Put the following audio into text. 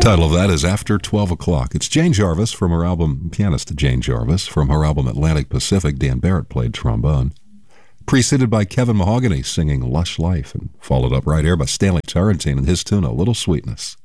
Title of that is After 12 O'Clock. It's Jane Jarvis from her album, pianist Jane Jarvis, from her album Atlantic Pacific. Dan Barrett played trombone. Preceded by Kevin Mahogany singing Lush Life, and followed up right here by Stanley Tarantine and his tune, A Little Sweetness.